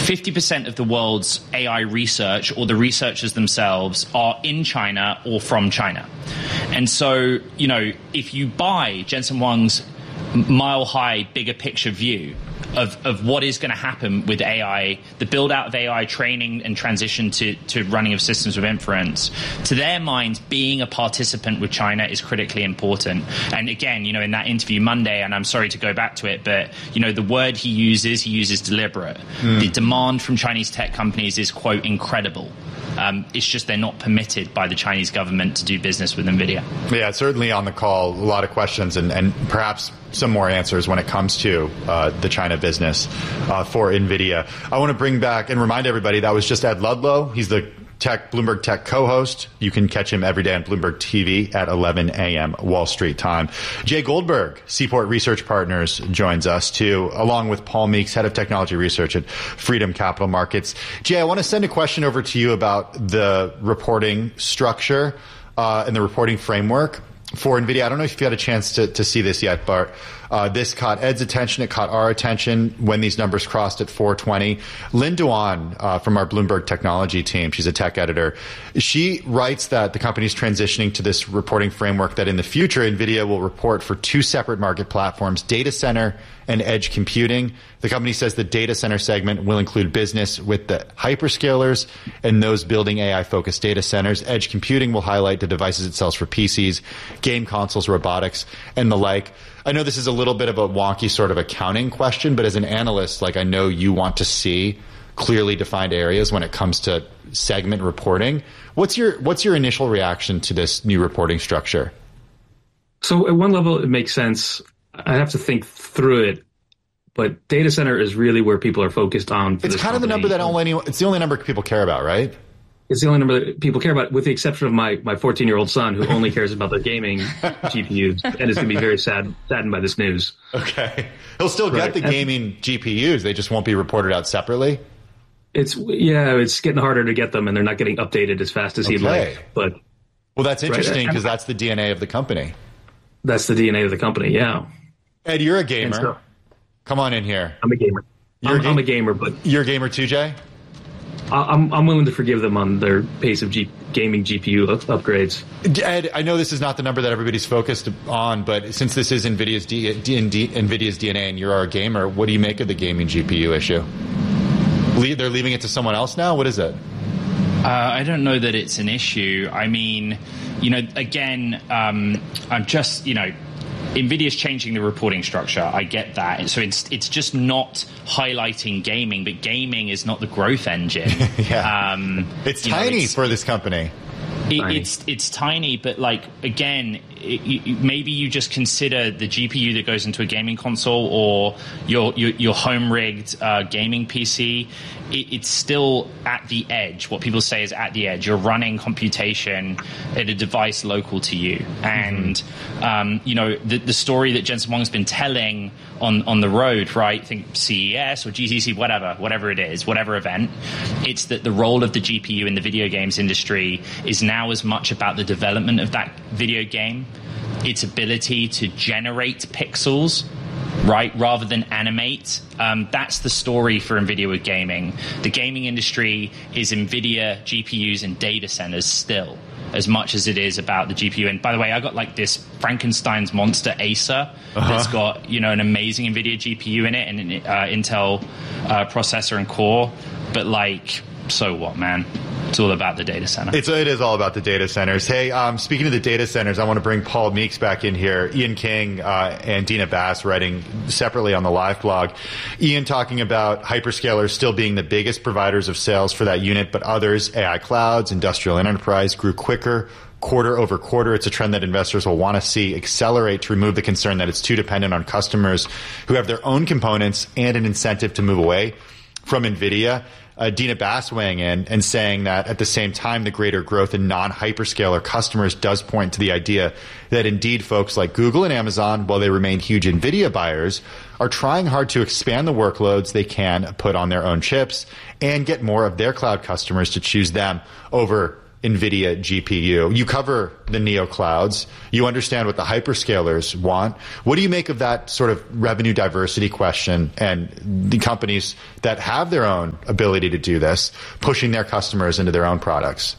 50% of the world's AI research, or the researchers themselves, are in China or from China. And so, you know, if you buy Jensen Huang's mile-high, bigger picture view of what is going to happen with AI, the build-out of AI training and transition to running of systems of inference, to their minds, being a participant with China is critically important. And again, you know, in that interview Monday, and I'm sorry to go back to it, but, you know, the word he uses deliberate. The demand from Chinese tech companies is, quote, incredible. It's just they're not permitted by the Chinese government to do business with NVIDIA. Yeah, certainly on the call, a lot of questions and perhaps some more answers when it comes to the China business for NVIDIA. I want to bring back and remind everybody that was just Ed Ludlow. He's the Bloomberg Tech co-host. You can catch him every day on Bloomberg TV at 11 a.m. Wall Street time. Jay Goldberg, Seaport Research Partners, joins us too, along with Paul Meeks, Head of Technology Research at Freedom Capital Markets. Jay, I want to send a question over to you about the reporting structure and the reporting framework for NVIDIA. I don't know if you've had a chance to see this yet, Bart. This caught Ed's attention. It caught our attention when these numbers crossed at 420. Lynn Duan from our Bloomberg technology team, she's a tech editor, she writes that the company's transitioning to this reporting framework, that in the future, NVIDIA will report for two separate market platforms, data center and edge computing. The company says the data center segment will include business with the hyperscalers and those building AI-focused data centers. Edge computing will highlight the devices it sells for PCs, game consoles, robotics, and the like. I know this is a little bit of a wonky sort of accounting question, but as an analyst, like, I know you want to see clearly defined areas when it comes to segment reporting. What's your initial reaction to this new reporting structure? So at one level, it makes sense. I have to think through it, but data center is really where people are focused on. It's kind of the number that it's the only number people care about, right? It's the only number that people care about, with the exception of my 14-year-old son, who only cares about the gaming GPUs and is going to be very saddened by this news. Okay. He'll still get the gaming GPUs. They just won't be reported out separately? It's getting harder to get them, and they're not getting updated as fast as he'd like. But well, that's interesting because that's the DNA of the company. That's the DNA of the company, yeah. Ed, you're a gamer. So, come on in here. I'm a gamer. I'm a gamer, but... You're a gamer too, Jay? I'm willing to forgive them on their pace of gaming GPU upgrades. Ed, I know this is not the number that everybody's focused on, but since this is NVIDIA's DNA and you're a gamer, what do you make of the gaming GPU issue? They're leaving it to someone else now? What is it? I don't know that it's an issue. I mean, you know, again, I'm just, you know, NVIDIA's changing the reporting structure. I get that. So it's just not highlighting gaming, but gaming is not the growth engine. It's tiny for this company. It's tiny, but like, again, maybe you just consider the GPU that goes into a gaming console or your home rigged gaming PC. It's still at the edge. What people say is at the edge. You're running computation at a device local to you. And, you know, the story that Jensen Huang's been telling on the road, right? Think CES or GTC, whatever it is, whatever event. It's that the role of the GPU in the video games industry is now as much about the development of that video game, its ability to generate pixels, right, rather than animate. That's the story for NVIDIA with gaming. The gaming industry is NVIDIA GPUs and data centers still, as much as it is about the GPU. And by the way, I got like this Frankenstein's monster Acer that's got, you know, an amazing NVIDIA GPU in it and an Intel processor and core. But like, so what, man? It's all about the data center. It is all about the data centers. Hey, speaking of the data centers, I want to bring Paul Meeks back in here. Ian King and Dina Bass writing separately on the live blog. Ian talking about hyperscalers still being the biggest providers of sales for that unit, but others, AI clouds, industrial and enterprise, grew quicker quarter over quarter. It's a trend that investors will want to see accelerate to remove the concern that it's too dependent on customers who have their own components and an incentive to move away from NVIDIA. Dina Bass weighing in and saying that at the same time, the greater growth in non-hyperscaler customers does point to the idea that indeed folks like Google and Amazon, while they remain huge NVIDIA buyers, are trying hard to expand the workloads they can put on their own chips and get more of their cloud customers to choose them over NVIDIA GPU. You cover the neoclouds. You understand what the hyperscalers want. What do you make of that sort of revenue diversity question and the companies that have their own ability to do this, pushing their customers into their own products?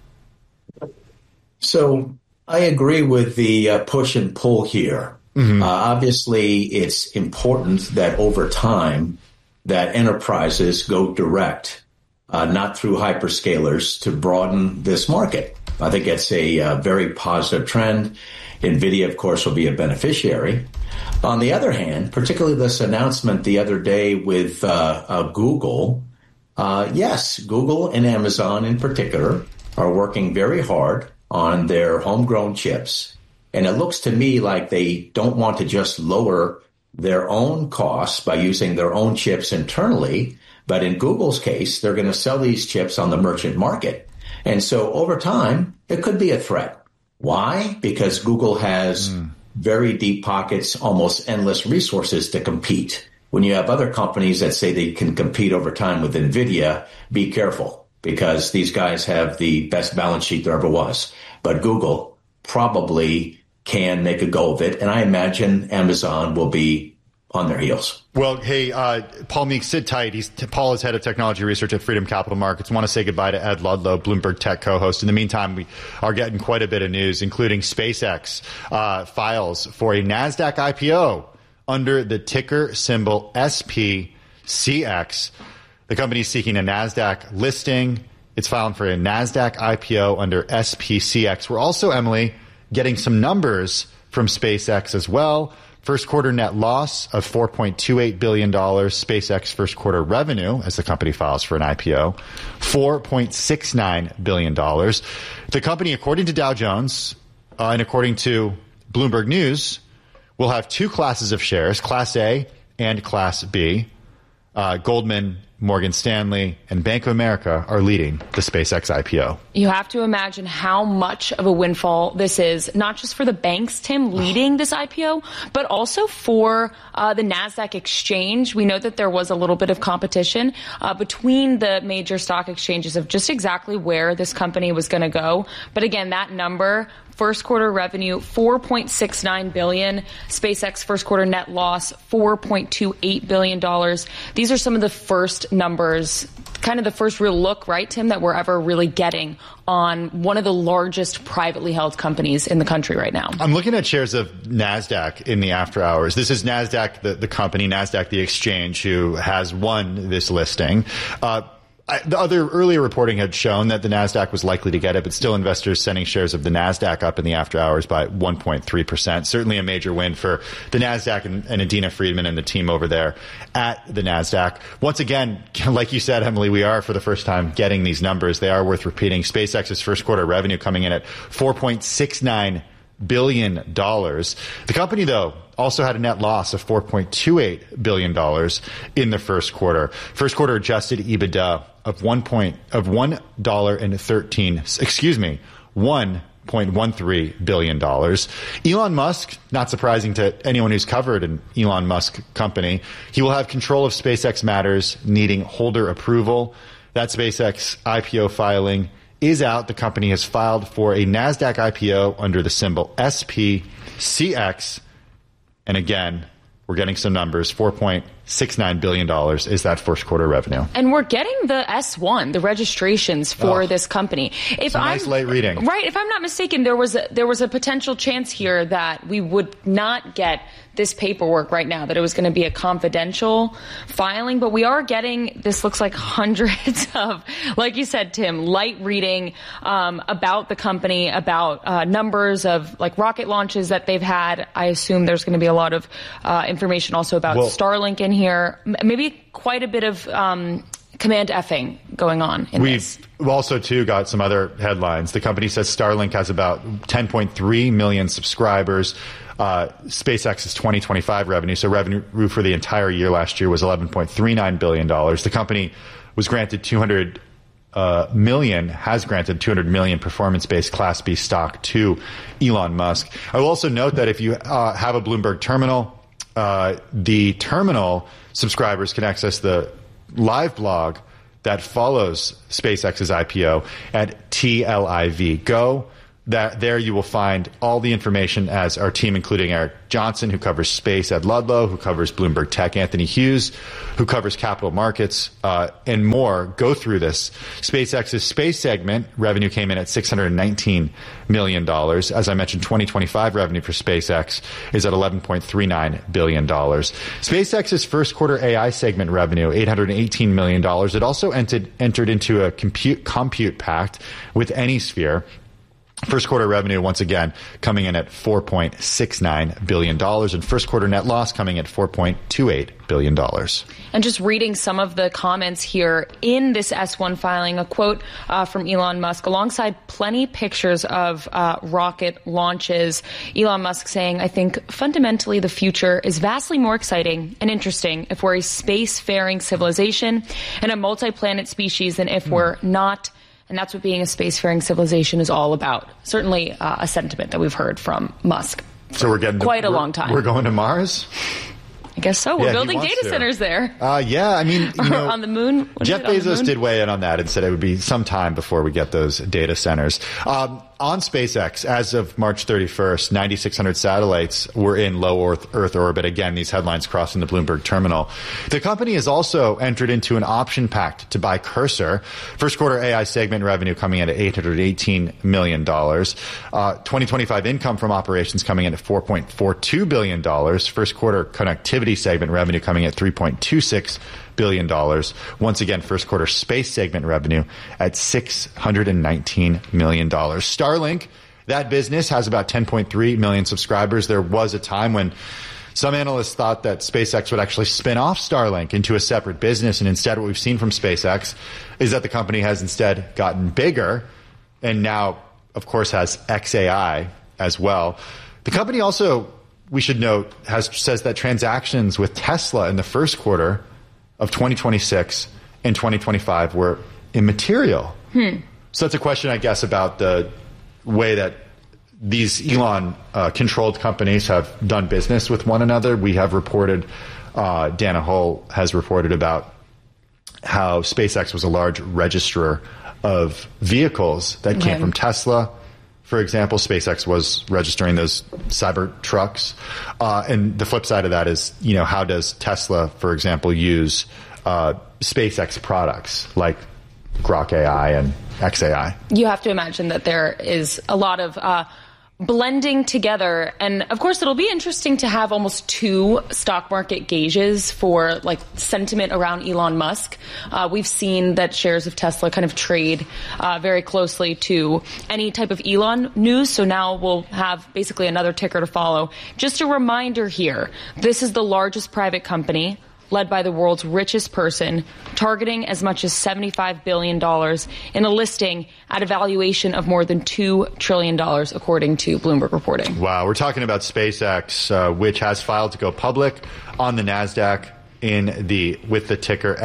So I agree with the push and pull here. Obviously, it's important that over time that enterprises go direct, not through hyperscalers, to broaden this market. I think it's a very positive trend. NVIDIA, of course, will be a beneficiary. On the other hand, particularly this announcement the other day with Google, yes, Google and Amazon in particular are working very hard on their homegrown chips. And it looks to me like they don't want to just lower their own costs by using their own chips internally. But in Google's case, they're going to sell these chips on the merchant market. And so over time, it could be a threat. Why? Because Google has very deep pockets, almost endless resources to compete. When you have other companies that say they can compete over time with NVIDIA, be careful, because these guys have the best balance sheet there ever was. But Google probably can make a go of it, and I imagine Amazon will be on their heels. Well, hey, Paul Meeks, sit tight. Paul is head of technology research at Freedom Capital Markets. Want to say goodbye to Ed Ludlow, Bloomberg Tech co-host. In the meantime, we are getting quite a bit of news, including SpaceX files for a NASDAQ IPO under the ticker symbol SPCX. The company is seeking a NASDAQ listing. It's filing for a NASDAQ IPO under SPCX. We're also, Emily, getting some numbers from SpaceX as well. First quarter net loss of $4.28 billion. SpaceX first quarter revenue, as the company files for an IPO, $4.69 billion. The company, according to Dow Jones and according to Bloomberg News, will have two classes of shares, Class A and Class B. Goldman, Morgan Stanley, and Bank of America are leading the SpaceX IPO. You have to imagine how much of a windfall this is, not just for the banks, Tim, leading this IPO, but also for the NASDAQ exchange. We know that there was a little bit of competition between the major stock exchanges of just exactly where this company was going to go. But again, that number, first quarter revenue, $4.69 billion. SpaceX first quarter net loss, $4.28 billion. These are some of the first numbers, kind of the first real look, right, Tim, that we're ever really getting on one of the largest privately held companies in the country right now. I'm looking at shares of NASDAQ in the after hours. This is NASDAQ, the company, NASDAQ, the exchange, who has won this listing. The other earlier reporting had shown that the NASDAQ was likely to get it, but still investors sending shares of the NASDAQ up in the after hours by 1.3%. Certainly a major win for the NASDAQ and Adena Friedman and the team over there at the NASDAQ. Once again, like you said, Emily, we are for the first time getting these numbers. They are worth repeating. SpaceX's first quarter revenue coming in at $4.69 billion. The company, though, also had a net loss of $4.28 billion in the first quarter. First quarter adjusted EBITDA of $1.13 billion. Elon Musk, not surprising to anyone who's covered an Elon Musk company, he will have control of SpaceX matters needing holder approval. That SpaceX IPO filing is out. The company has filed for a NASDAQ IPO under the symbol SPCX. And again, we're getting some numbers. $4.69 billion is that first quarter revenue. And we're getting the S1, the registrations for this company. It's a nice late reading. Right. If I'm not mistaken, there was a potential chance here that we would not get this paperwork right now, that it was going to be a confidential filing. But we are getting, this looks like hundreds of, like you said, Tim, light reading about the company, about numbers of like rocket launches that they've had. I assume there's going to be a lot of information also about Starlink in here. Maybe quite a bit of command effing going on in this. We've also, too, got some other headlines. The company says Starlink has about 10.3 million subscribers. SpaceX's 2025 revenue, so revenue for the entire year last year, was $11.39 billion. The company was granted has granted 200 million performance-based Class B stock to Elon Musk. I will also note that if you have a Bloomberg terminal, the terminal subscribers can access the live blog that follows SpaceX's IPO at TLIV. Go. There you will find all the information as our team, including Eric Johnson, who covers space, Ed Ludlow, who covers Bloomberg Tech, Anthony Hughes, who covers capital markets, and more, go through this. SpaceX's space segment revenue came in at $619 million. As I mentioned, 2025 revenue for SpaceX is at $11.39 billion. SpaceX's first quarter AI segment revenue, $818 million. It also entered into a compute pact with AnySphere. First quarter revenue, once again, coming in at $4.69 billion, and first quarter net loss coming at $4.28 billion. And just reading some of the comments here in this S-1 filing, a quote from Elon Musk, alongside plenty pictures of rocket launches. Elon Musk saying, I think fundamentally the future is vastly more exciting and interesting if we're a spacefaring civilization and a multi-planet species than if we're not. And that's what being a spacefaring civilization is all about. Certainly a sentiment that we've heard from Musk so we're getting quite a long time. We're going to Mars? I guess so. We're building data centers there. Yeah, I mean, on the moon. Jeff Bezos did weigh in on that and said it would be some time before we get those data centers. On SpaceX, as of March 31st, 9,600 satellites were in low Earth orbit. Again, these headlines crossing the Bloomberg terminal. The company has also entered into an option pact to buy Cursor. First quarter AI segment revenue coming in at $818 million. 2025 income from operations coming in at $4.42 billion. First quarter connectivity segment revenue coming at $3.26 billion. Once again, first quarter space segment revenue at $619 million. Starlink, that business has about 10.3 million subscribers. There was a time when some analysts thought that SpaceX would actually spin off Starlink into a separate business. And instead, what we've seen from SpaceX is that the company has instead gotten bigger and now, of course, has xAI as well. The company also, we should note, says that transactions with Tesla in the first quarter of 2026 and 2025 were immaterial. So that's a question, I guess, about the way that these Elon controlled companies have done business with one another. We have reported, Dana Hull has reported about how SpaceX was a large registrar of vehicles that came from Tesla. For example, SpaceX was registering those cyber trucks. And the flip side of that is, how does Tesla, for example, use SpaceX products like Grok AI and xAI? You have to imagine that there is a lot of blending together. And of course, it'll be interesting to have almost two stock market gauges for sentiment around Elon Musk. We've seen that shares of Tesla kind of trade very closely to any type of Elon news. So now we'll have basically another ticker to follow. Just a reminder here, this is the largest private company led by the world's richest person, targeting as much as $75 billion in a listing at a valuation of more than $2 trillion, according to Bloomberg reporting. Wow. We're talking about SpaceX, which has filed to go public on the NASDAQ with the ticker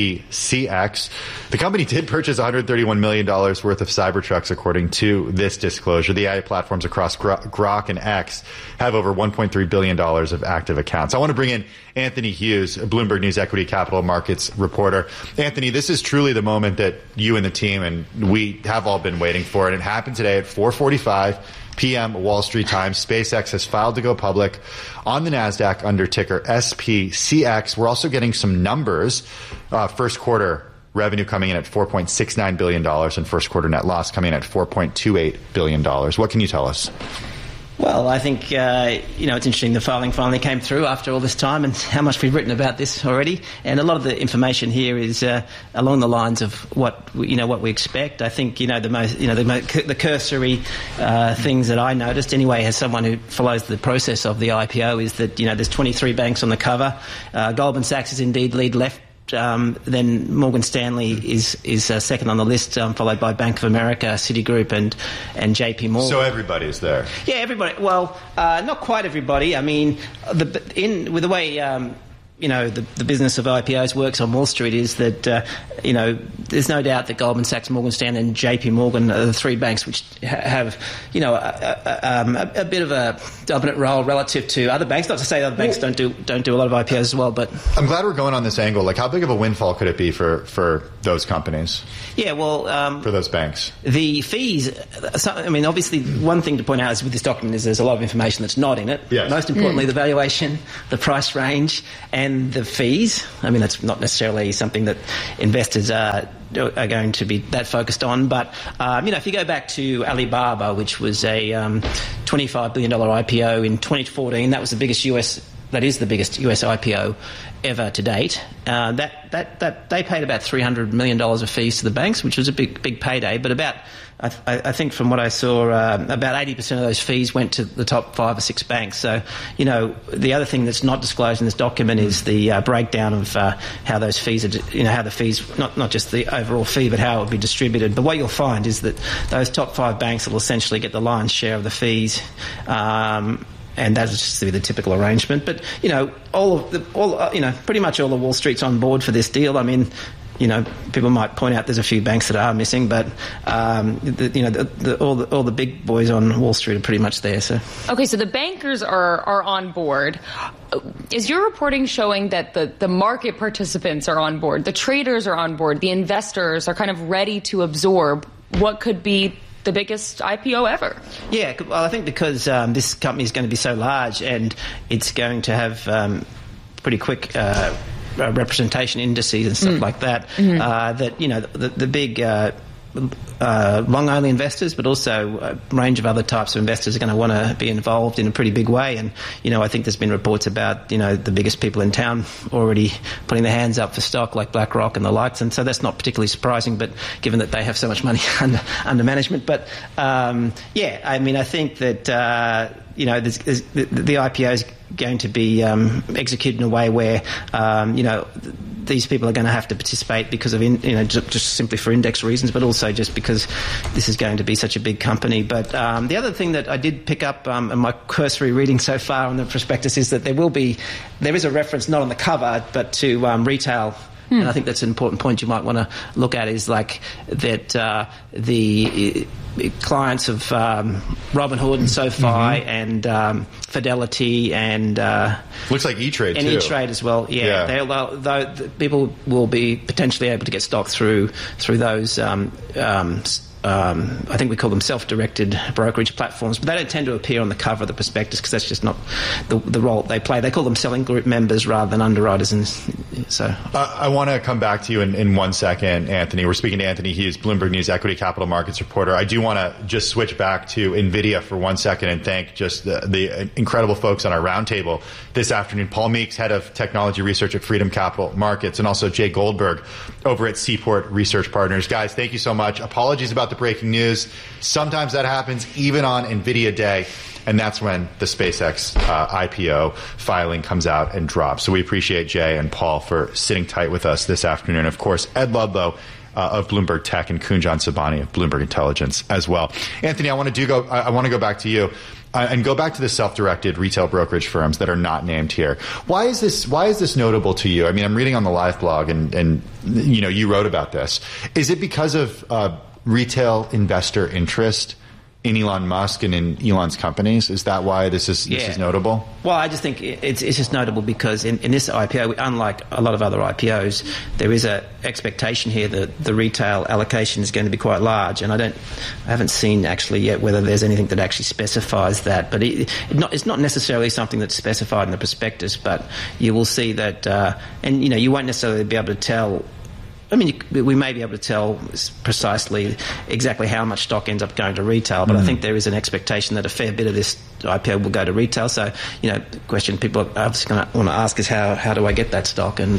SPCX. The company did purchase $131 million worth of Cybertrucks, according to this disclosure. The AI platforms across Grok and X have over $1.3 billion of active accounts. I want to bring in Anthony Hughes, a Bloomberg News equity capital markets reporter. Anthony, this is truly the moment that you and the team and we have all been waiting for, and it happened today at 4:45 p.m. Wall Street time. SpaceX has filed to go public on the NASDAQ under ticker SPCX. We're also getting some numbers. First quarter revenue coming in at $4.69 billion and first quarter net loss coming in at $4.28 billion. What can you tell us? Well, I think, it's interesting the filing finally came through after all this time and how much we've written about this already. And a lot of the information here is along the lines of what we expect. I think, the cursory things that I noticed anyway as someone who follows the process of the IPO is that, there's 23 banks on the cover. Goldman Sachs is indeed lead left. Then Morgan Stanley is second on the list, followed by Bank of America, Citigroup, and JP Morgan. So everybody's there. Yeah, everybody. Well, not quite everybody. I mean, with the way the business of IPOs works on Wall Street is that there's no doubt that Goldman Sachs, Morgan Stanley, and JP Morgan are the three banks which have, a bit of a dominant role relative to other banks. Not to say other banks don't do a lot of IPOs as well, but I'm glad we're going on this angle. Like, how big of a windfall could it be for those companies? Yeah, well, for those banks, the fees. I mean, obviously, one thing to point out is with this document is there's a lot of information that's not in it. Yes. Most importantly, the valuation, the price range, and the fees. I mean, that's not necessarily something that investors are going to be that focused on. But, if you go back to Alibaba, which was a $25 billion IPO in 2014, that is the biggest US IPO ever to date. That they paid about $300 million of fees to the banks, which was a big payday. But I think from what I saw, about 80% of those fees went to the top 5 or 6 banks. So, the other thing that's not disclosed in this document is the breakdown of how those fees are, how the fees, not just the overall fee, but how it will be distributed. But what you'll find is that those top 5 banks will essentially get the lion's share of the fees. And that's just the typical arrangement. But, pretty much all of Wall Street's on board for this deal. I mean, people might point out there's a few banks that are missing, but all the big boys on Wall Street are pretty much there. So okay, so the bankers are on board. Is your reporting showing that the market participants are on board, the traders are on board, the investors are kind of ready to absorb what could be the biggest IPO ever? Yeah, well, I think because this company is going to be so large and it's going to have pretty quick representation indices and stuff like that, that the big long-only investors, but also a range of other types of investors are going to want to be involved in a pretty big way. And, I think there's been reports about, the biggest people in town already putting their hands up for stock, like BlackRock and the likes. And so that's not particularly surprising, but given that they have so much money under management. But, I think that, the IPO is going to be executed in a way where, these people are going to have to participate because of, just simply for index reasons, but also just because this is going to be such a big company. But the other thing that I did pick up in my cursory reading so far on the prospectus is that there is a reference not on the cover, but to retail. And I think that's an important point you might want to look at is like that the clients of Robinhood and SoFi and Fidelity and looks like E-Trade and too. E-Trade as well. Yeah. People will be potentially able to get stock through those. I think we call them self-directed brokerage platforms, but they don't tend to appear on the cover of the prospectus because that's just not the role they play. They call them selling group members rather than underwriters. And so, I want to come back to you in 1 second, Anthony. We're speaking to Anthony Hughes, Bloomberg News equity capital markets reporter. I do want to just switch back to NVIDIA for 1 second and thank just the incredible folks on our roundtable this afternoon. Paul Meeks, head of technology research at Freedom Capital Markets, and also Jay Goldberg over at Seaport Research Partners. Guys, thank you so much. Apologies about the breaking news. Sometimes that happens even on NVIDIA Day, and that's when the SpaceX IPO filing comes out and drops. So we appreciate Jay and Paul for sitting tight with us this afternoon. Of course, Ed Ludlow of Bloomberg Tech and Kunjan Sabani of Bloomberg Intelligence as well. Anthony, I want to go back to you. And go back to the self-directed retail brokerage firms that are not named here. Why is this notable to you? I mean, I'm reading on the Live blog, and you wrote about this. Is it because of retail investor interest in Elon Musk and in Elon's companies? Is that why this is notable? Well, I just think it's just notable because in this IPO, unlike a lot of other IPOs, there is a expectation here that the retail allocation is going to be quite large, and I haven't seen actually yet whether there's anything that actually specifies that. But it's not necessarily something that's specified in the prospectus, but you will see that, and you won't necessarily be able to tell. I mean, we may be able to tell precisely exactly how much stock ends up going to retail, but I think there is an expectation that a fair bit of this IPO will go to retail. So, the question people are obviously going to want to ask is how do I get that stock? And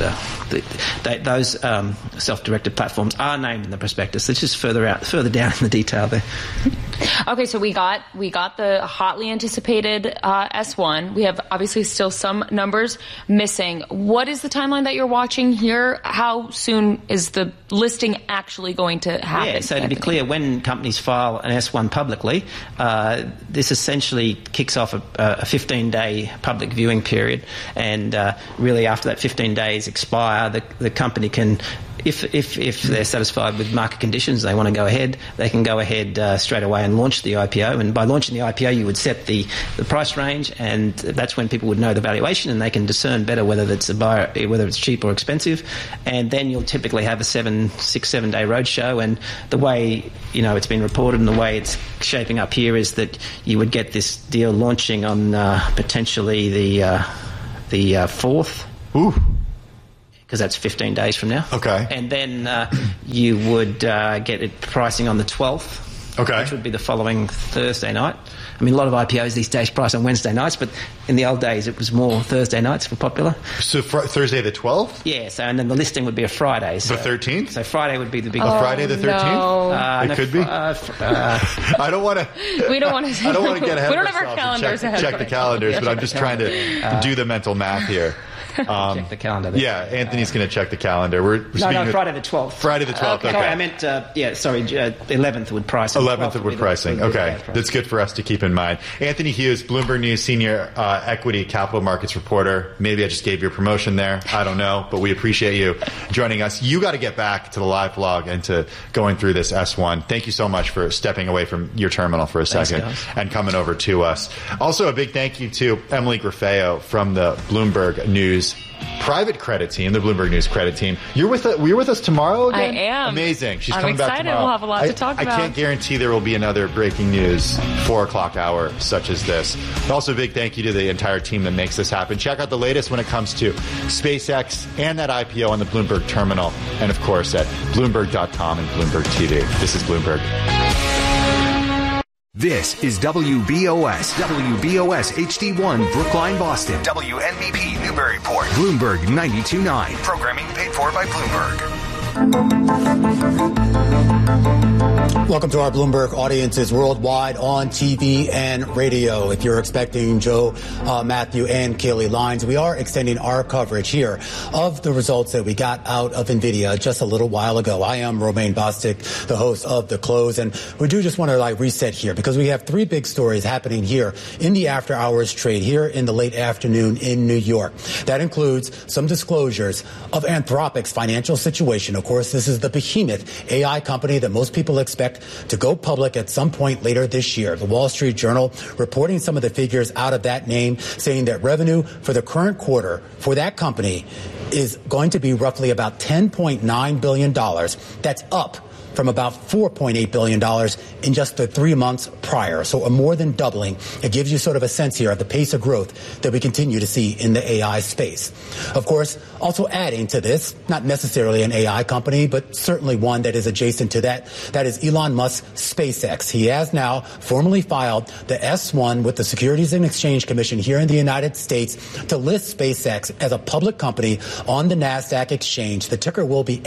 those self-directed platforms are named in the prospectus. It's just further down in the detail there. Okay, so we got the hotly anticipated S1. We have obviously still some numbers missing. What is the timeline that you're watching here? How soon is the listing actually going to happen? Yeah, so to be clear, when companies file an S1 publicly, this essentially kicks off a 15-day public viewing period, and really after that 15 days expire, the company can if they're satisfied with market conditions, they want to go ahead, they can go ahead straight away and launch the IPO. And by launching the IPO, you would set the price range, and that's when people would know the valuation, and they can discern better whether it's cheap or expensive. And then you'll typically have a 7 day roadshow. And the way it's been reported and the way it's shaping up here is that you would get this deal launching on potentially the 4th. Ooh. Because that's 15 days from now. Okay. And then you would get it pricing on the 12th. Okay. Which would be the following Thursday night. I mean, a lot of IPOs these days price on Wednesday nights, but in the old days it was more Thursday nights were popular. So Thursday the 12th? Yeah, and then the listing would be a Friday. So, the 13th? So Friday would be the big Friday the 13th? No. It could be. I don't want to. We don't want to. I don't want to get ahead we don't of have our ourselves calendars and check the calendars, but I'm just trying to do the mental math here. Check the calendar. Then. Yeah, Anthony's going to check the calendar. We're no, Friday the 12th. Friday the 12th. Okay. Sorry, I meant 11th would pricing. 11th would pricing. Okay, that's good for us to keep in mind. Anthony Hughes, Bloomberg News senior equity capital markets reporter. Maybe I just gave you a promotion there. I don't know, but we appreciate you joining us. You got to get back to the live blog and to going through this S1. Thank you so much for stepping away from your terminal for a second and coming over to us. Also, a big thank you to Emily Grafeo from the Bloomberg News private credit team, the Bloomberg News credit team. You're with us tomorrow again? I am. Amazing. She's I'm coming back excited. tomorrow. We'll have a lot to talk about. I can't guarantee there will be another breaking news 4 o'clock hour such as this. Also, a big thank you to the entire team that makes this happen. Check out the latest when it comes to SpaceX and that IPO on the Bloomberg terminal, and of course at Bloomberg.com and Bloomberg TV. This is Bloomberg. This is WBOS HD1 Brookline, Boston. WNBP Newburyport. Bloomberg 92.9. Programming paid for by Bloomberg. Welcome to our Bloomberg audiences worldwide on TV and radio. If you're expecting Joe, Matthew, and Kaylee Lines, we are extending our coverage here of the results that we got out of NVIDIA just a little while ago. I am Romaine Bostick, the host of The Close, and we do just want to reset here because we have 3 big stories happening here in the after hours trade here in the late afternoon in New York. That includes some disclosures of Anthropic's financial situation. Of course, this is the behemoth AI company that most people expect to go public at some point later this year. The Wall Street Journal reporting some of the figures out of that name, saying that revenue for the current quarter for that company is going to be roughly about $10.9 billion. That's up from about $4.8 billion in just the 3 months prior. So a more than doubling. It gives you sort of a sense here of the pace of growth that we continue to see in the AI space. Of course, also adding to this, not necessarily an AI company, but certainly one that is adjacent to that, that is Elon Musk's SpaceX. He has now formally filed the S1 with the Securities and Exchange Commission here in the United States to list SpaceX as a public company on the NASDAQ exchange. The ticker will be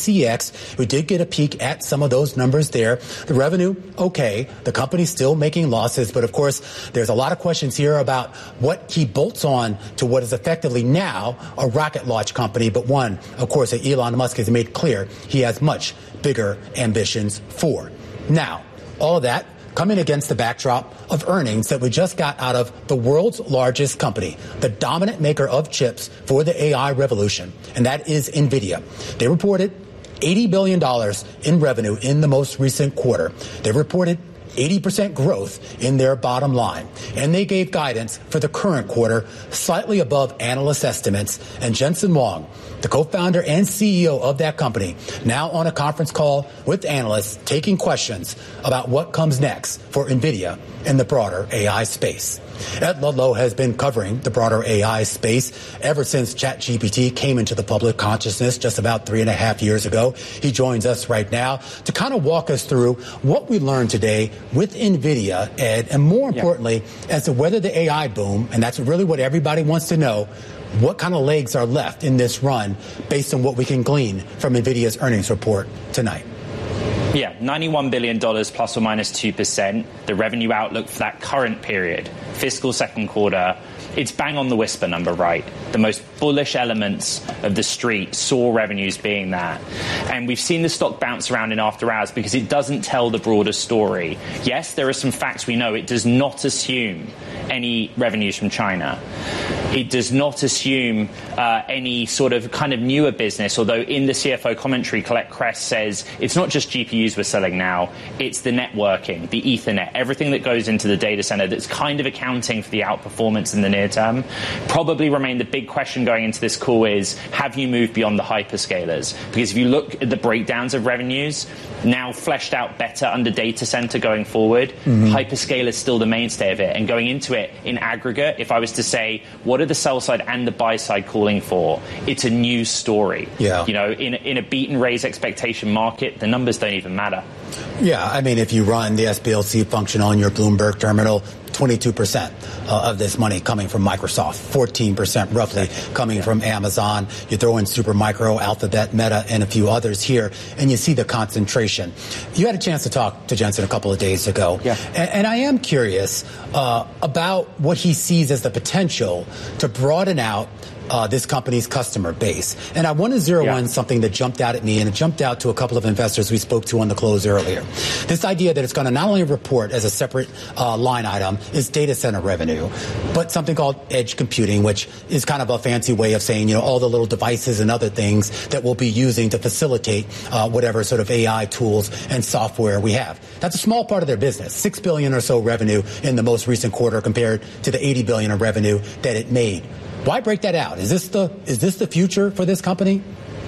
SPCX. We did get a peek at some of those numbers there. The revenue, okay. The company's still making losses, but of course, there's a lot of questions here about what he bolts on to what is effectively now a rocket launch company, but one, of course, that Elon Musk has made clear he has much bigger ambitions for. Now, all of that coming against the backdrop of earnings that we just got out of the world's largest company, the dominant maker of chips for the AI revolution, and that is NVIDIA. They reported $80 billion in revenue in the most recent quarter. They reported 80% growth in their bottom line. And they gave guidance for the current quarter slightly above analyst estimates. And Jensen Huang, the co-founder and CEO of that company, now on a conference call with analysts taking questions about what comes next for NVIDIA in the broader AI space. Ed Ludlow has been covering the broader AI space ever since ChatGPT came into the public consciousness just about 3.5 years ago. He joins us right now to kind of walk us through what we learned today with NVIDIA, Ed, and more importantly, as to whether the AI boom, and that's really what everybody wants to know, what kind of legs are left in this run based on what we can glean from NVIDIA's earnings report tonight. Yeah, $91 billion plus or minus 2%. The revenue outlook for that current period, fiscal second quarter, it's bang on the whisper number, right? The most bullish elements of the street saw revenues being that. And we've seen the stock bounce around in after hours because it doesn't tell the broader story. Yes, there are some facts we know. It does not assume any revenues from China. It does not assume any sort of kind of newer business, although in the CFO commentary, Colette Kress says it's not just GPUs we're selling now, it's the networking, the Ethernet, everything that goes into the data center that's kind of accounting for the outperformance in the near term. Probably remain the big question going into this call is, have you moved beyond the hyperscalers? Because if you look at the breakdowns of revenues, now fleshed out better under data center going forward, hyperscaler is still the mainstay of it. And going into it in aggregate, if I was to say, what are the sell side and the buy side calling for? It's a news story. Yeah. You know, in a beat and raise expectation market, the numbers don't even matter. Yeah, I mean, if you run the SPLC function on your Bloomberg terminal, 22% of this money coming from Microsoft, 14% roughly coming from Amazon. You throw in Supermicro, Alphabet, Meta, and a few others here, and you see the concentration. You had a chance to talk to Jensen a couple of days ago, and I am curious about what he sees as the potential to broaden out this company's customer base. And I want to zero in something that jumped out at me, and it jumped out to a couple of investors we spoke to on the close earlier. This idea that it's going to not only report as a separate line item is data center revenue, but something called edge computing, which is kind of a fancy way of saying, you know, all the little devices and other things that we'll be using to facilitate whatever sort of AI tools and software we have. That's a small part of their business, $6 billion or so revenue in the most recent quarter compared to the $80 billion of revenue that it made. Why break that out? Is this the future for this company?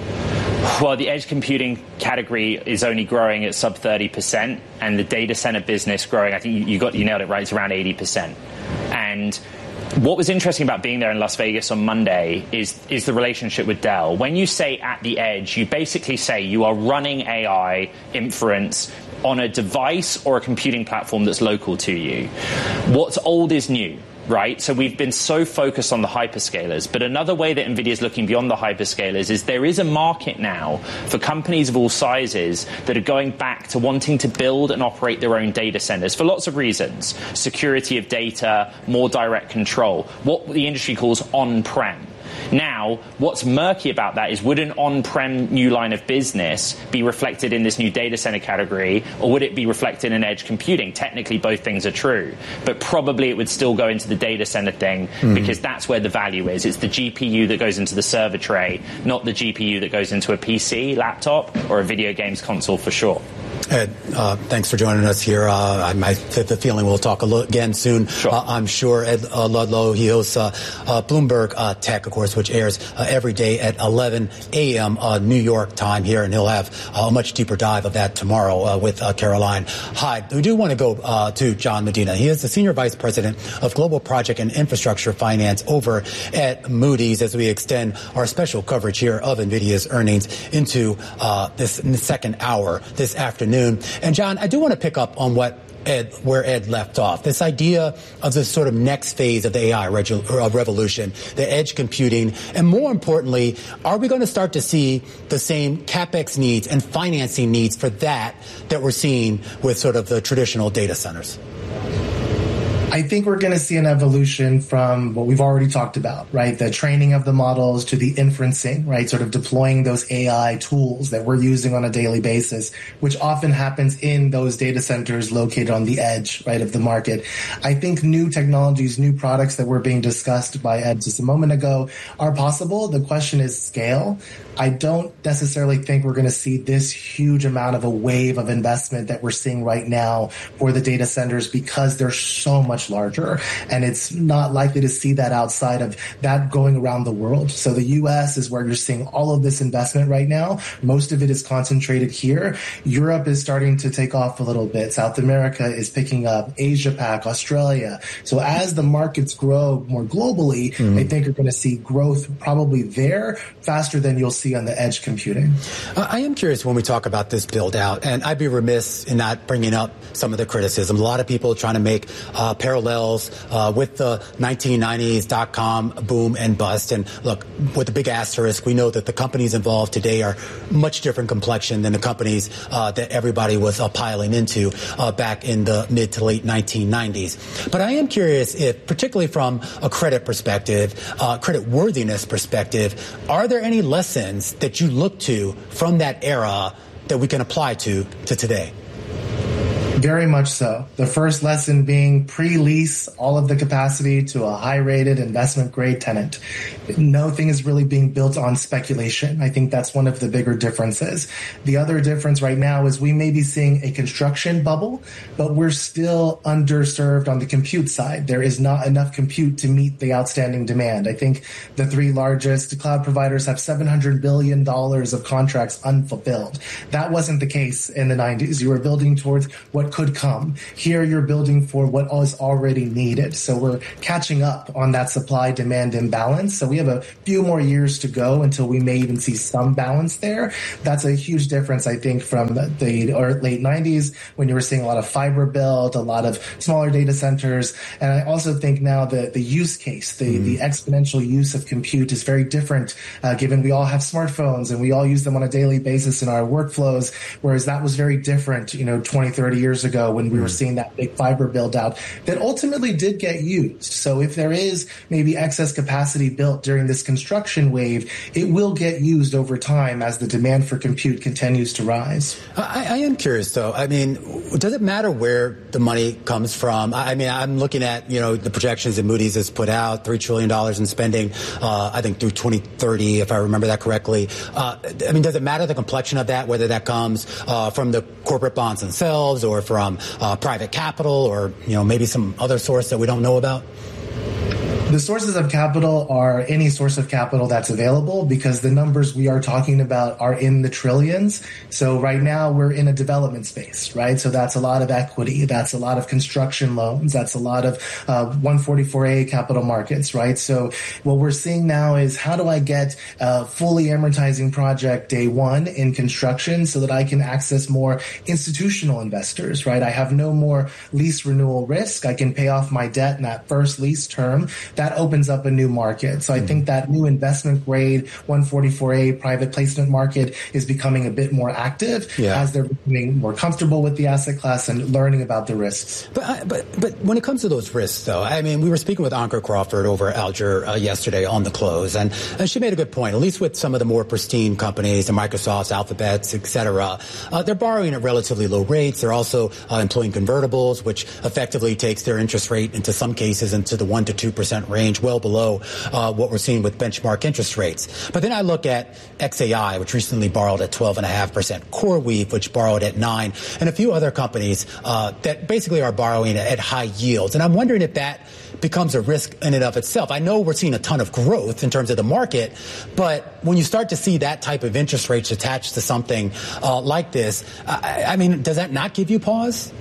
Well, the edge computing category is only growing at sub 30%, and the data center business growing, I think you nailed it right, it's around 80%. And what was interesting about being there in Las Vegas on Monday is the relationship with Dell. When you say at the edge, you basically say you are running AI inference on a device or a computing platform that's local to you. What's old is new. Right? So we've been so focused on the hyperscalers. But another way that NVIDIA is looking beyond the hyperscalers is there is a market now for companies of all sizes that are going back to wanting to build and operate their own data centers for lots of reasons. Security of data, more direct control, what the industry calls on-prem. Now, what's murky about that is, would an on-prem new line of business be reflected in this new data center category, or would it be reflected in edge computing? Technically, both things are true, but probably it would still go into the data center thing because that's where the value is. It's the GPU that goes into the server tray, not the GPU that goes into a PC, laptop, or a video games console for sure. Ed, thanks for joining us here. I have the feeling we'll talk again soon. Sure. I'm sure Ed Ludlow, he hosts Bloomberg Tech, of course, which airs every day at 11 a.m. New York time here, and he'll have a much deeper dive of that tomorrow with Caroline Hyde. We do want to go to John Medina. He is the Senior Vice President of Global Project and Infrastructure Finance over at Moody's, as we extend our special coverage here of NVIDIA's earnings into this second hour this afternoon. And John, I do want to pick up on where Ed left off. This idea of this sort of next phase of the AI revolution, the edge computing, and more importantly, are we going to start to see the same CapEx needs and financing needs for that we're seeing with sort of the traditional data centers? I think we're going to see an evolution from what we've already talked about, right? The training of the models to the inferencing, right? Sort of deploying those AI tools that we're using on a daily basis, which often happens in those data centers located on the edge, right, of the market. I think new technologies, new products that were being discussed by Ed just a moment ago are possible. The question is scale. I don't necessarily think we're going to see this huge amount of a wave of investment that we're seeing right now for the data centers because they're so much larger, and it's not likely to see that outside of that going around the world. So the U.S. is where you're seeing all of this investment right now. Most of it is concentrated here. Europe is starting to take off a little bit. South America is picking up, Asia Pac, Australia. So as the markets grow more globally, I think you're going to see growth probably there faster than you'll see on the edge computing. I am curious when we talk about this build out, and I'd be remiss in not bringing up some of the criticism. A lot of people trying to make parallels with the 1990s dot-com boom and bust. And look, with the big asterisk, we know that the companies involved today are much different complexion than the companies that everybody was piling into back in the mid to late 1990s. But I am curious if, particularly from a credit perspective, credit worthiness perspective, are there any lessons that you look to from that era that we can apply to today? Very much so. The first lesson being pre-lease all of the capacity to a high-rated investment-grade tenant. Nothing is really being built on speculation. I think that's one of the bigger differences. The other difference right now is we may be seeing a construction bubble, but we're still underserved on the compute side. There is not enough compute to meet the outstanding demand. I think the three largest cloud providers have $700 billion of contracts unfulfilled. That wasn't the case in the 90s. You were building towards what could come. Here you're building for what is already needed. So we're catching up on that supply-demand imbalance. So we have a few more years to go until we may even see some balance there. That's a huge difference, I think, from the late 90s when you were seeing a lot of fiber build, a lot of smaller data centers. And I also think now that the use case, the exponential use of compute is very different, given we all have smartphones and we all use them on a daily basis in our workflows, whereas that was very different, 20, 30 years ago when we were seeing that big fiber build out that ultimately did get used. So if there is maybe excess capacity built during this construction wave, it will get used over time as the demand for compute continues to rise. I am curious, though. I mean, does it matter where the money comes from? I mean, I'm looking at, the projections that Moody's has put out, $3 trillion in spending, I think through 2030, if I remember that correctly. I mean, does it matter the complexion of that, whether that comes from the corporate bonds themselves or from private capital or, maybe some other source that we don't know about? The sources of capital are any source of capital that's available because the numbers we are talking about are in the trillions. So right now we're in a development space, right? So that's a lot of equity. That's a lot of construction loans. That's a lot of 144A capital markets, right? So what we're seeing now is how do I get a fully amortizing project day one in construction so that I can access more institutional investors, right? I have no more lease renewal risk. I can pay off my debt in that first lease term. That opens up a new market. So I think that new investment grade 144A private placement market is becoming a bit more active as they're becoming more comfortable with the asset class and learning about the risks. But when it comes to those risks, though, I mean, we were speaking with Ankur Crawford over at Alger yesterday on the close, and she made a good point. At least with some of the more pristine companies, the Microsofts, Alphabets, et cetera, they're borrowing at relatively low rates. They're also employing convertibles, which effectively takes their interest rate into some cases into the 1% to 2% range, well below what we're seeing with benchmark interest rates. But then I look at XAI, which recently borrowed at 12.5%, CoreWeave, which borrowed at 9%, and a few other companies that basically are borrowing at high yields. And I'm wondering if that becomes a risk in and of itself. I know we're seeing a ton of growth in terms of the market, but when you start to see that type of interest rates attached to something like this, I mean, does that not give you pause?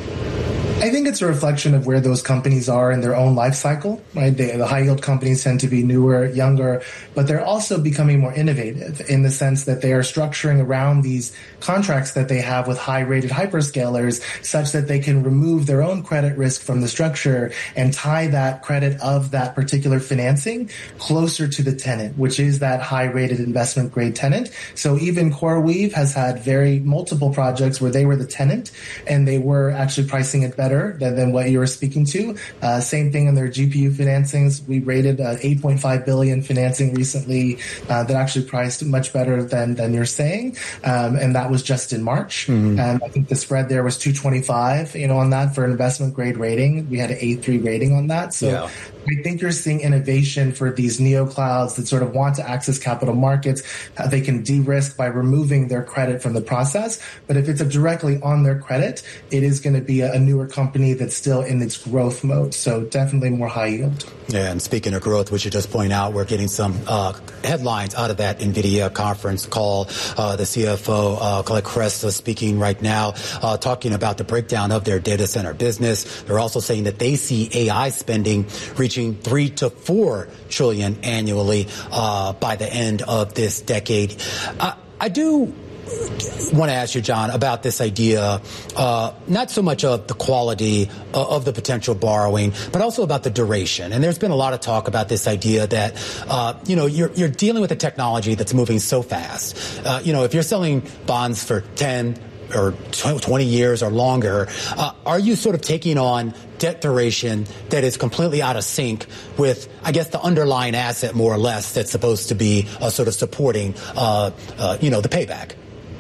I think it's a reflection of where those companies are in their own life cycle, right? The high yield companies tend to be newer, younger, but they're also becoming more innovative in the sense that they are structuring around these contracts that they have with high rated hyperscalers such that they can remove their own credit risk from the structure and tie that credit of that particular financing closer to the tenant, which is that high rated investment grade tenant. So even CoreWeave has had multiple projects where they were the tenant and they were actually pricing it better than what you were speaking to. Same thing in their GPU financings. We rated $8.5 billion financing recently that actually priced much better than you're saying. And that was just in March. I think the spread there was 225, on that for an investment grade rating. We had an A3 rating on that. So I think you're seeing innovation for these neo clouds that sort of want to access capital markets. They can de-risk by removing their credit from the process. But if it's directly on their credit, it is going to be a newer company that's still in its growth mode. So definitely more high yield. Yeah, and speaking of growth, we should just point out we're getting some headlines out of that NVIDIA conference call. The CFO, Colette Cresta, speaking right now, talking about the breakdown of their data center business. They're also saying that they see AI spending reaching $3 to $4 trillion annually by the end of this decade. I do want to ask you, John, about this idea, not so much of the quality of the potential borrowing, but also about the duration. And there's been a lot of talk about this idea that, you're dealing with a technology that's moving so fast. If you're selling bonds for 10 or 20 years or longer, are you sort of taking on debt duration that is completely out of sync with, I guess, the underlying asset, more or less, that's supposed to be sort of supporting, the payback?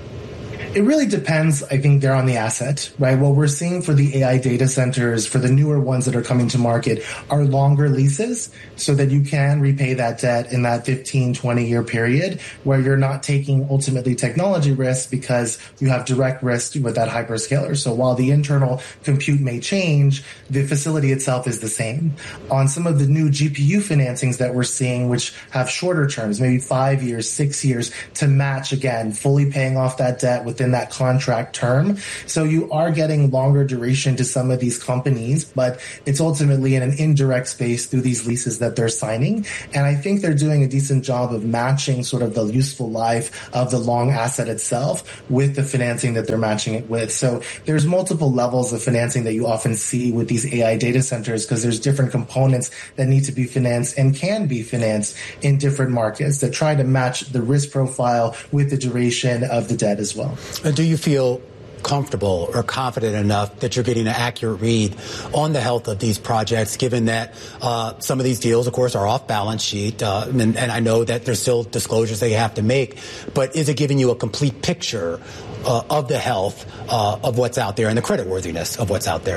It really depends, I think, there on the asset, right? What we're seeing for the AI data centers, for the newer ones that are coming to market, are longer leases so that you can repay that debt in that 15, 20-year period where you're not taking ultimately technology risks because you have direct risk with that hyperscaler. So while the internal compute may change, the facility itself is the same. On some of the new GPU financings that we're seeing, which have shorter terms, maybe 5 years, 6 years, to match, again, fully paying off that debt within that contract term. So you are getting longer duration to some of these companies, but it's ultimately in an indirect space through these leases that they're signing. And I think they're doing a decent job of matching sort of the useful life of the long asset itself with the financing that they're matching it with. So there's multiple levels of financing that you often see with these AI data centers because there's different components that need to be financed and can be financed in different markets that try to match the risk profile with the duration of the debt as well. Do you feel comfortable or confident enough that you're getting an accurate read on the health of these projects, given that some of these deals, of course, are off balance sheet, and I know that there's still disclosures they have to make, but is it giving you a complete picture of the health of what's out there and the creditworthiness of what's out there?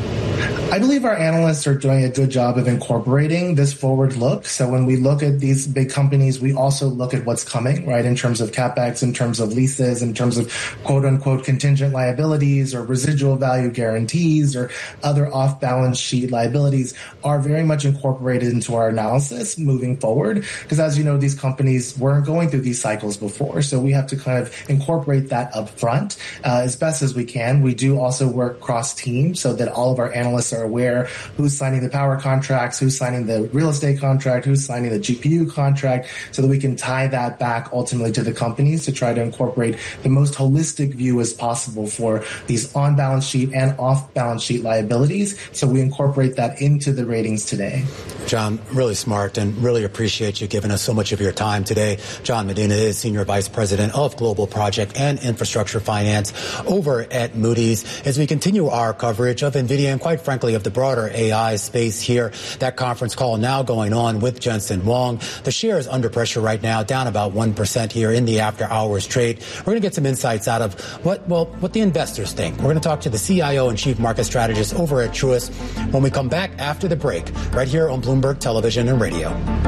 I believe our analysts are doing a good job of incorporating this forward look. So when we look at these big companies, we also look at what's coming, right, in terms of CapEx, in terms of leases, in terms of quote unquote contingent liabilities or residual value guarantees or other off balance sheet liabilities are very much incorporated into our analysis moving forward. Because as you know, these companies weren't going through these cycles before. So we have to kind of incorporate that up front as best as we can. We do also work cross team so that all of our analysts are aware who's signing the power contracts, who's signing the real estate contract, who's signing the GPU contract, so that we can tie that back ultimately to the companies to try to incorporate the most holistic view as possible for these on-balance sheet and off-balance sheet liabilities. So we incorporate that into the ratings today. John, really smart and really appreciate you giving us so much of your time today. John Medina is Senior Vice President of Global Project and Infrastructure Finance over at Moody's as we continue our coverage of NVIDIA and, quite frankly, of the broader AI space here. That conference call now going on with Jensen Huang. The share is under pressure right now, down about 1% here in the after hours trade. We're going to get some insights out of what the investors think. We're going to talk to the CIO and Chief Market Strategist over at Truist when we come back after the break, right here on Bloomberg Television and Radio.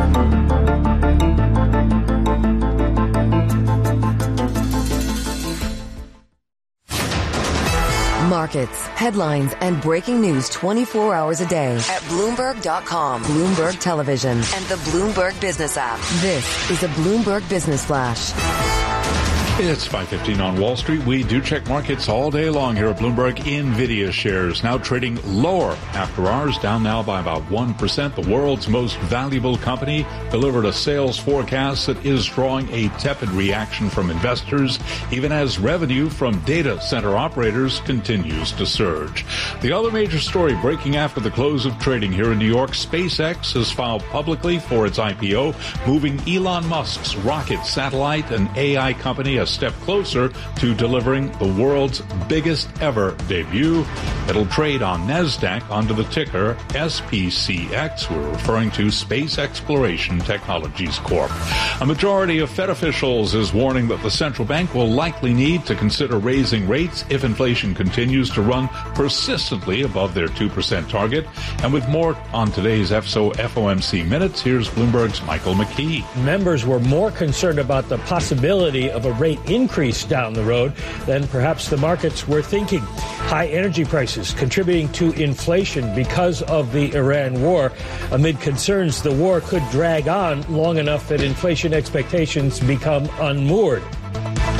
Markets, headlines, and breaking news 24 hours a day at Bloomberg.com, Bloomberg Television, and the Bloomberg Business app. This is a Bloomberg Business Flash. It's 5:15 on Wall Street. We do check markets all day long here at Bloomberg. NVIDIA shares now trading lower after hours, down now by about 1%. The world's most valuable company delivered a sales forecast that is drawing a tepid reaction from investors, even as revenue from data center operators continues to surge. The other major story breaking after the close of trading here in New York, SpaceX has filed publicly for its IPO, moving Elon Musk's rocket, satellite, and AI company a step closer to delivering the world's biggest ever debut. It'll trade on NASDAQ under the ticker SPCX. We're referring to Space Exploration Technologies Corp. A majority of Fed officials is warning that the central bank will likely need to consider raising rates if inflation continues to run persistently above their 2% target. And with more on today's FOMC Minutes, here's Bloomberg's Michael McKee. Members were more concerned about the possibility of a rate increase down the road than perhaps the markets were thinking. High energy prices contributing to inflation because of the Iran war, amid concerns the war could drag on long enough that inflation expectations become unmoored.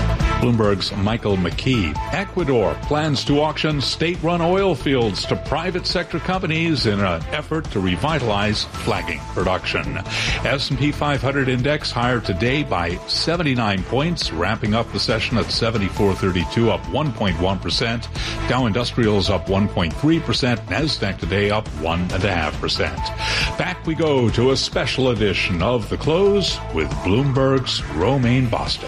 Bloomberg's Michael McKee. Ecuador plans to auction state-run oil fields to private sector companies in an effort to revitalize flagging production. S&P 500 index higher today by 79 points, wrapping up the session at 7432, up 1.1%. Dow Industrials up 1.3%. NASDAQ today up 1.5%. Back we go to a special edition of The Close with Bloomberg's Romaine Boston.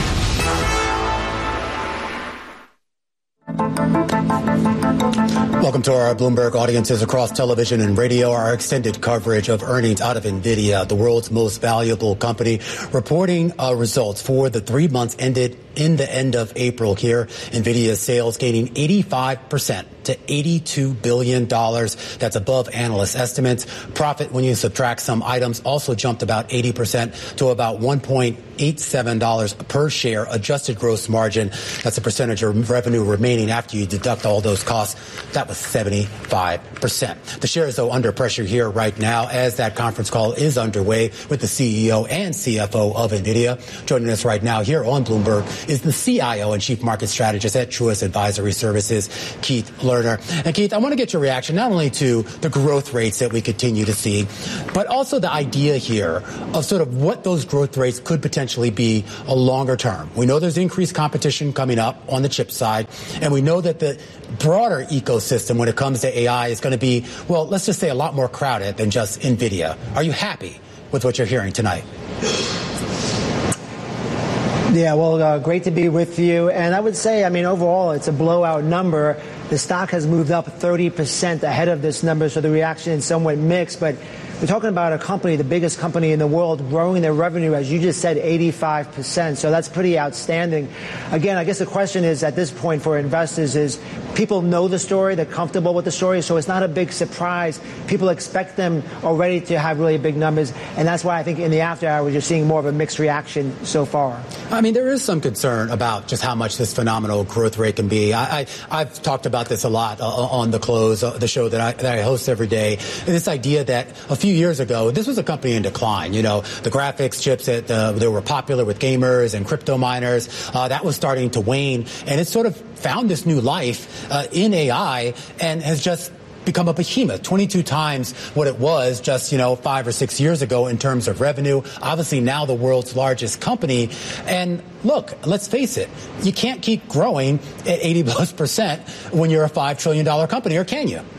Welcome to our Bloomberg audiences across television and radio. Our extended coverage of earnings out of NVIDIA, the world's most valuable company, reporting results for the 3 months ended in the end of April here. NVIDIA's sales gaining 85% to $82 billion. That's above analyst estimates. Profit, when you subtract some items, also jumped about 80% to about $1.87 per share. Adjusted gross margin, that's a percentage of revenue remaining after you deduct all those costs. That was 75%. The share is, though, under pressure here right now as that conference call is underway with the CEO and CFO of NVIDIA. Joining us right now here on Bloomberg is the CIO and Chief Market Strategist at Truist Advisory Services, Keith Lerner. And Keith, I want to get your reaction not only to the growth rates that we continue to see, but also the idea here of sort of what those growth rates could potentially be a longer term. We know there's increased competition coming up on the chip side, and we know that the broader ecosystem when it comes to AI is going to be, well, let's just say a lot more crowded than just NVIDIA. Are you happy with what you're hearing tonight? Yeah, well, great to be with you. And I would say, I mean, overall, it's a blowout number. The stock has moved up 30% ahead of this number, so the reaction is somewhat mixed. But we're talking about a company, the biggest company in the world, growing their revenue, as you just said, 85%. So that's pretty outstanding. Again, I guess the question is, at this point for investors, is people know the story, they're comfortable with the story, so it's not a big surprise. People expect them already to have really big numbers, and that's why I think in the after hours you're seeing more of a mixed reaction so far. I mean, there is some concern about just how much this phenomenal growth rate can be. I've talked about this a lot on The Close, the show that I host every day. And this idea that a few years ago, this was a company in decline. You know, the graphics chips that they were popular with gamers and crypto miners, that was starting to wane. And it sort of found this new life in AI and has just become a behemoth, 22 times what it was just, 5 or 6 years ago in terms of revenue. Obviously now the world's largest company. And look, let's face it, you can't keep growing at 80+% when you're a $5 trillion company, or can you?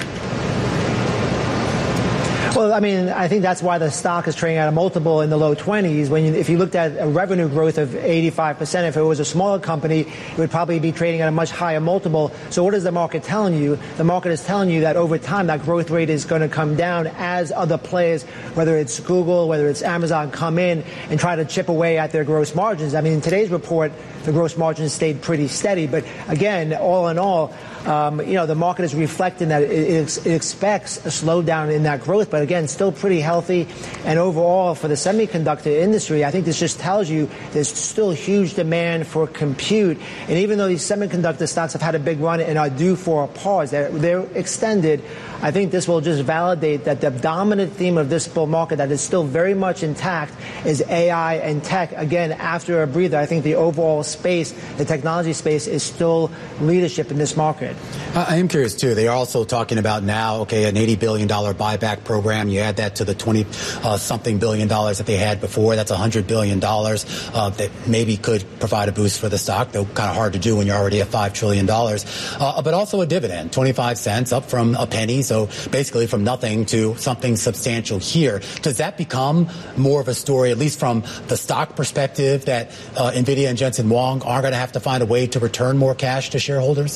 Well, I mean, I think that's why the stock is trading at a multiple in the low 20s. If you looked at a revenue growth of 85%, if it was a smaller company, it would probably be trading at a much higher multiple. So what is the market telling you? The market is telling you that over time, that growth rate is going to come down as other players, whether it's Google, whether it's Amazon, come in and try to chip away at their gross margins. I mean, in today's report, the gross margins stayed pretty steady. But again, all in all, the market is reflecting that it expects a slowdown in that growth, but again, still pretty healthy. And overall, for the semiconductor industry, I think this just tells you there's still huge demand for compute. And even though these semiconductor stocks have had a big run and are due for a pause, they're extended, I think this will just validate that the dominant theme of this bull market that is still very much intact is AI and tech. Again, after a breather, I think the overall space, the technology space, is still leadership in this market. I am curious, too. They are also talking about now, an $80 billion buyback program. You add that to the $20-something billion that they had before. That's $100 billion that maybe could provide a boost for the stock, though kind of hard to do when you're already at $5 trillion. But also a dividend, 25 cents, up from a penny. So basically from nothing to something substantial here. Does that become more of a story, at least from the stock perspective, that NVIDIA and Jensen Huang are going to have to find a way to return more cash to shareholders?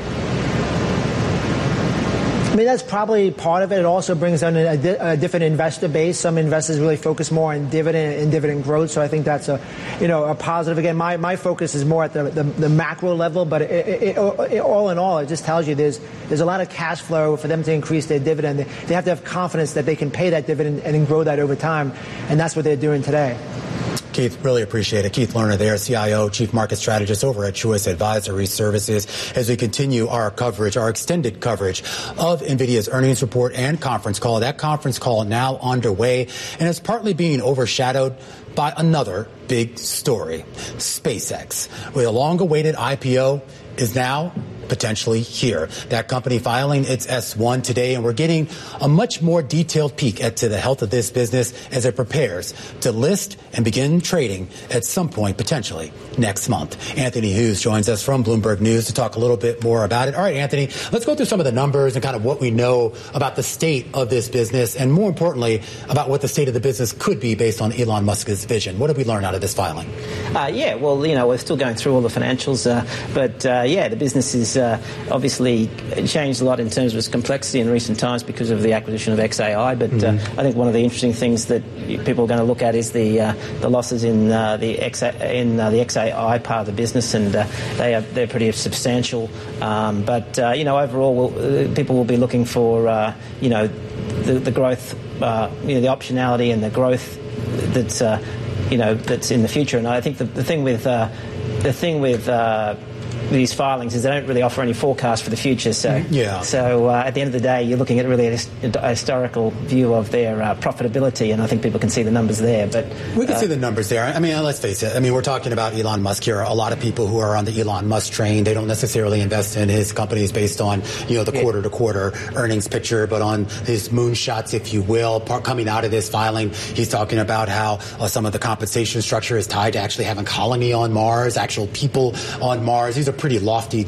I mean, that's probably part of it. It also brings on a different investor base. Some investors really focus more on dividend and dividend growth. So I think that's a positive. Again, my focus is more at the macro level. But all in all, it just tells you there's a lot of cash flow for them to increase their dividend. They have to have confidence that they can pay that dividend and grow that over time. And that's what they're doing today. Keith, really appreciate it. Keith Lerner there, CIO, Chief Market Strategist over at Truist Advisory Services, as we continue our coverage, our extended coverage of NVIDIA's earnings report and conference call. That conference call now underway, and it's partly being overshadowed by another big story. SpaceX, with a long-awaited IPO, is now potentially here. That company filing its S1 today, and we're getting a much more detailed peek into the health of this business as it prepares to list and begin trading at some point, potentially next month. Anthony Hughes joins us from Bloomberg News to talk a little bit more about it. All right, Anthony, let's go through some of the numbers and kind of what we know about the state of this business, and more importantly, about what the state of the business could be based on Elon Musk's vision. What did we learn out of this filing? We're still going through all the financials, but the business is obviously changed a lot in terms of its complexity in recent times because of the acquisition of XAI. But I think one of the interesting things that people are going to look at is the losses in the XAI part of the business, and they're pretty substantial. Overall, people will be looking for the growth, the optionality and the growth that's in the future. And I think the thing with these filings is they don't really offer any forecast for the future. So at the end of the day, you're looking at really a historical view of their profitability, and I think people can see the numbers there. But we can see the numbers there. I mean, let's face it. I mean, we're talking about Elon Musk here. A lot of people who are on the Elon Musk train, they don't necessarily invest in his companies based on the quarter-to-quarter earnings picture, but on his moonshots, if you will. Coming out of this filing, he's talking about how some of the compensation structure is tied to actually having colony on Mars, actual people on Mars. These are pretty lofty